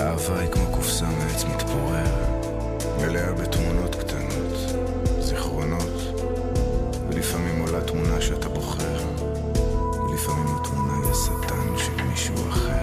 האהבה היא כמו קופסה מעץ מתפורר, מלאה בתמונות קטנות, זיכרונות, ולפעמים עולה תמונה שאתה בוחר, ולפעמים התמונה היא השטן של מישהו אחר.